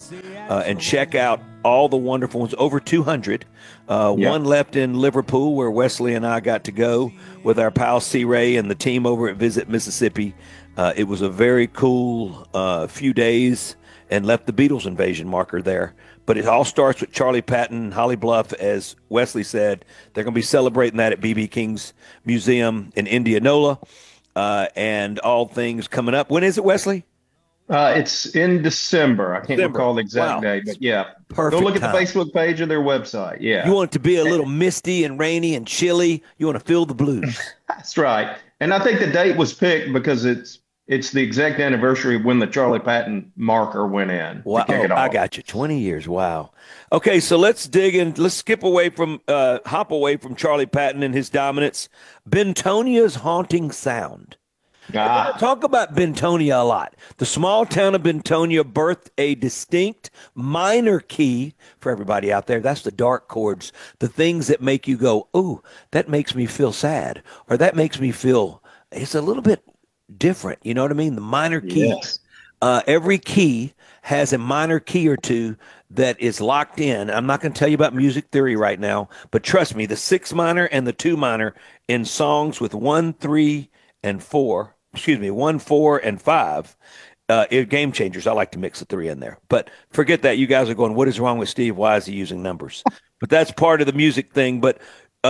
and check out all the wonderful ones, over 200. One left in Liverpool where Wesley and I got to go with our pal C. Ray and the team over at Visit Mississippi. It was a very cool few days and left the Beatles invasion marker there. But it all starts with Charlie Patton, Holly Bluff, as Wesley said. They're going to be celebrating that at B.B. King's Museum in Indianola, and all things coming up. When is it, Wesley? It's in December. I can't December. recall the exact Wow. date, but yeah, go Perfect look at the time. Facebook page of their website. You Yeah, want it to be a little misty and rainy and chilly. You want to feel the blues. that's right. And I think the date was picked because it's the exact anniversary of when the Charlie Patton marker went in to Wow. kick Oh, it I off. got you. 20 years. Wow. Okay, so let's dig in. Let's skip away from, hop away from Charlie Patton and his dominance. Bentonia's haunting sound. We're going to Ah, talk about Bentonia a lot. The small town of Bentonia birthed a distinct minor key for everybody out there. That's the dark chords, the things that make you go, "Oh, that makes me feel sad," or that makes me feel it's a little bit different. You know what I mean? The minor keys. yes. Every key has a minor key or two that is locked in. I'm not going to tell you about music theory right now, but trust me, the six minor and the two minor in songs with one, three, and four, excuse me, one, four, and five, game changers. I like to mix the three in there. But forget that. You guys are going, what is wrong with Steve? Why is he using numbers? But that's part of the music thing. But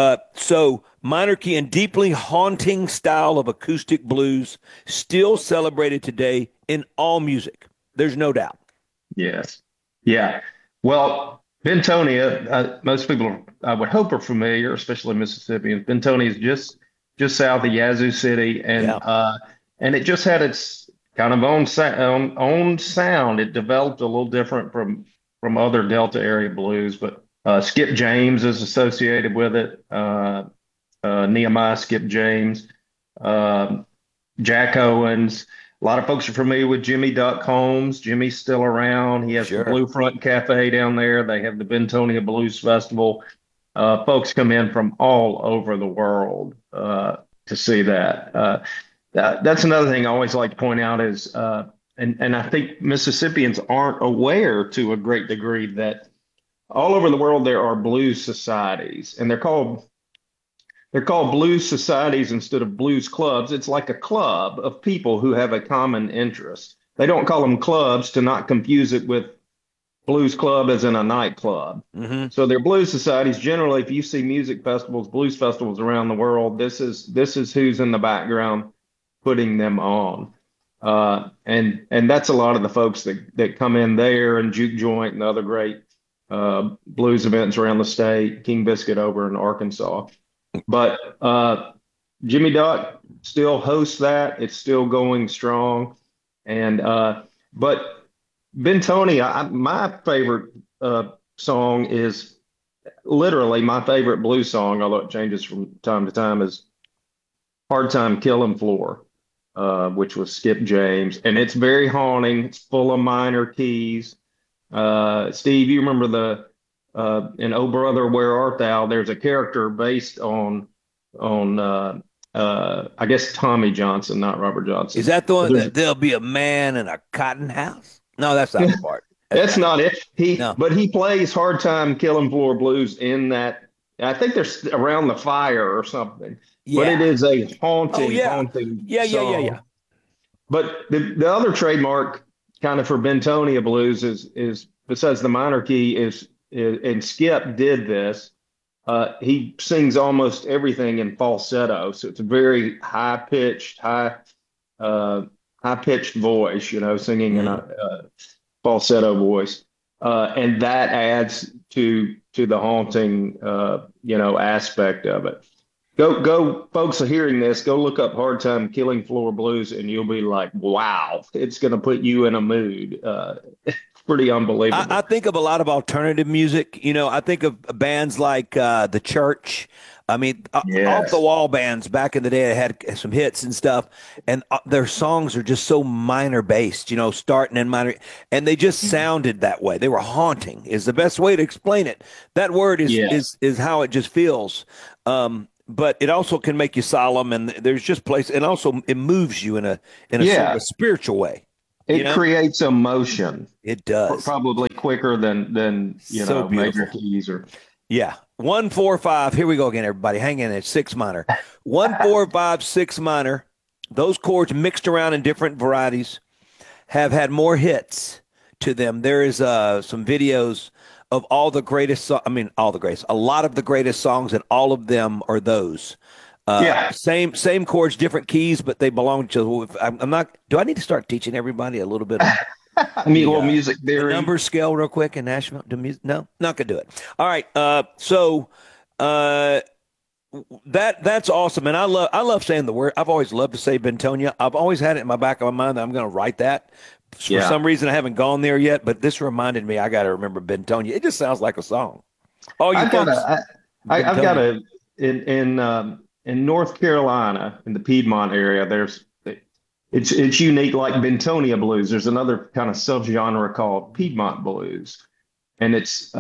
so minor key and deeply haunting style of acoustic blues still celebrated today in all music. There's no doubt. Yes. Yeah. Well, Bentonia, most people I would hope are familiar, especially Mississippians. Bentonia is just south of Yazoo City, Yeah. and it just had its kind of own sound. It developed a little different from other Delta area blues, but Skip James is associated with it. Nehemiah Skip James, uh, Jack Owens. A lot of folks are familiar with Jimmy Duck Holmes. Jimmy's still around. He has the Sure. Blue Front Cafe down there. They have the Bentonia Blues Festival. Folks come in from all over the world to see that. That's another thing I always like to point out is, and I think Mississippians aren't aware to a great degree that all over the world there are blues societies, and they're called blues societies instead of blues clubs. It's like a club of people who have a common interest. They don't call them clubs to not confuse it with blues club as in a nightclub. Hmm. So they're blues societies. Generally, if you see music festivals, blues festivals around the world, this is who's in the background putting them on. And that's a lot of the folks that come in there, and Juke Joint and other great blues events around the state, King Biscuit over in Arkansas. But Jimmy Duck still hosts that. It's still going strong. And but Bentonia, my favorite song is literally my favorite blues song, although it changes from time to time, is Hard Time Killing Floor, which was Skip James. And it's very haunting. It's full of minor keys. Steve, you remember in Oh Brother, Where Art Thou? There's a character based on I guess Tommy Johnson, not Robert Is Johnson. that the But one there's that there'll be a man in a cotton house? No, that's not the part. That's That's not. not it. He No. but he plays Hard Time Killing Floor Blues in that. I think there's around the fire or something. But it Yeah. is a Oh haunting, yeah. haunting Yeah. Yeah. Yeah. Yeah. song. But the other trademark kind of for Bentonia blues is besides the minor key is and Skip did this. He sings almost everything in falsetto, so it's a very uh, high pitched voice, singing in Hmm. a falsetto voice, and that adds to the haunting, aspect of it. Go, folks are hearing this. Go look up "Hard Time Killing Floor Blues," and you'll be like, "Wow!" It's going to put you in a mood. Pretty I unbelievable. think of a lot of alternative music. I think of bands like The Church. I mean, off the Yes. wall bands back in the day had some hits and stuff, and their songs are just so minor based, starting in minor, and they just sounded that way. They were haunting, is the best way to explain it. That word is Yeah. is is how it just feels. But it also can make you solemn, and there's just place, and also it moves you in a sort of Yeah. a spiritual way. You It know, creates emotion. it does. Probably quicker than So major beautiful. keys or. Yeah. 145. Here we go again, everybody. Hang in there. Six minor. 145, six minor. Those chords mixed around in different varieties have had more hits to them. There is some videos of all the greatest, I mean, all the greatest, a lot of the greatest songs, and all of them are those. Yeah. Same chords, different keys, but they belong to. I'm not. Do I need to start teaching everybody a little bit of I mean, well, music the theory. number scale real quick in Nashville? No, not gonna do it. All right. So uh, that's awesome, and I love saying the word. I've always loved to say Bentonia. I've always had it in my back of my mind that I'm going to write that. For Yeah. some reason, I haven't gone there yet, but this reminded me I got to remember Bentonia. It just sounds like a song. All you I've got folks, a, I've got Bentonia. a in North Carolina in the Piedmont area. It's unique like Bentonia blues. There's another kind of subgenre called Piedmont blues, and it's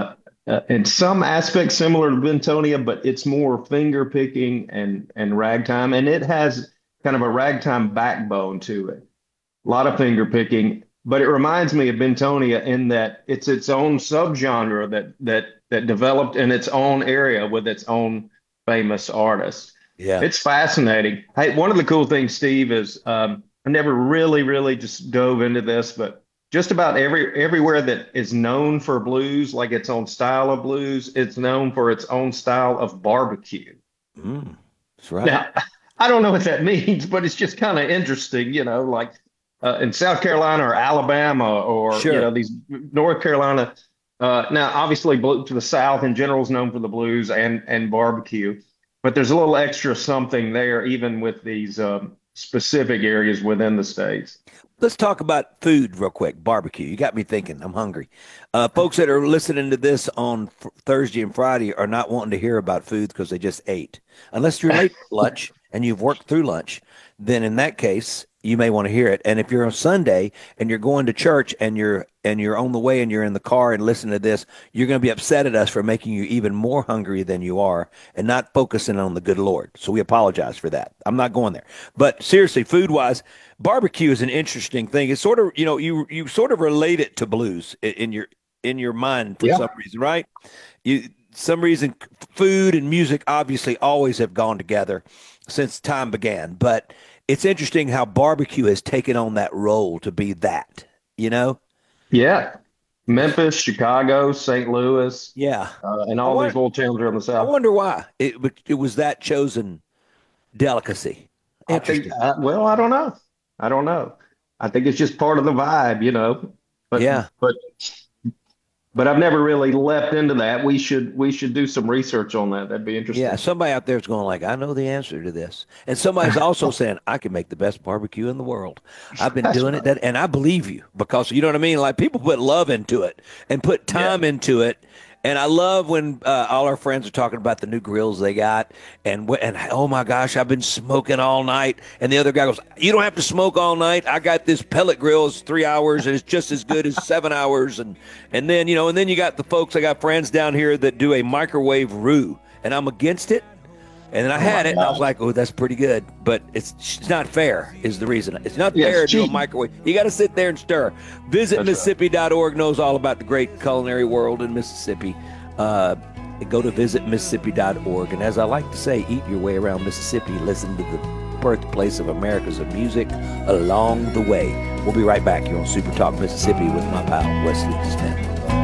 in some aspects similar to Bentonia, but it's more finger picking and ragtime, and it has kind of a ragtime backbone to it. A lot of finger picking, but it reminds me of Bentonia in that it's its own subgenre that developed in its own area with its own famous artists. Yeah. It's fascinating. Hey, one of the cool things, Steve, is I never really just dove into this, but just about everywhere that is known for blues, like its own style of blues, it's known for its own style of barbecue. That's right. Now, I don't know what that means, but it's just kind of interesting, like in South Carolina or Alabama or Sure. these North Carolina. Now, obviously, to the South in general is known for the blues and barbecue, but there's a little extra something there, even with these specific areas within the states. Let's talk about food real quick. Barbecue. You got me thinking. I'm hungry. Folks that are listening to this on Thursday and Friday are not wanting to hear about food because they just ate. Unless you're late for lunch and you've worked through lunch, then in that case, you may want to hear it. And if you're on Sunday and you're going to church and you're on the way and you're in the car and listening to this, you're going to be upset at us for making you even more hungry than you are and not focusing on the good Lord. So we apologize for that. I'm not going there. But seriously, food wise, barbecue is an interesting thing. It's sort of, you sort of relate it to blues in your mind for Yeah. some reason, right? You some reason food and music obviously always have gone together since time began, but it's interesting how barbecue has taken on that role to be that, you know? Yeah. Memphis, Chicago, St. Louis, Yeah. and I all these wonder, little towns around the I South. wonder why it was that chosen delicacy. I think, Interesting. well, I don't know. I don't know. I think it's just part of the vibe. But Yeah. but but I've never really leapt into that. We should do some research on that. That'd be Yeah, interesting. somebody out there is going like, I know the answer to this. And somebody's also saying, I can make the best barbecue in the world. I've been That's doing it right. that, and I believe you because you know what I mean? Like people put love into it and put Yeah. time into it. And I love when all our friends are talking about the new grills they got, and oh my gosh, I've been smoking all night. And the other guy goes, "You don't have to smoke all night. I got this pellet grill. It's 3 hours, and it's just as good as 7 hours." And then you got the folks. I got friends down here that do a microwave roux, and I'm against it. And then I Oh my had it, and I was gosh. like, "Oh, that's pretty good," but it's not fair. Is the reason it's not Yeah, it's fair to do a cheap. microwave? You got to sit there and stir. Visit That's right. Mississippi.org knows all about the great culinary world in Mississippi. Uh, Go to visitmississippi.org, and as I like to say, eat your way around Mississippi. Listen to the birthplace of America's music along the way. We'll be right back here on Super Talk Mississippi with my pal Wesley Smith.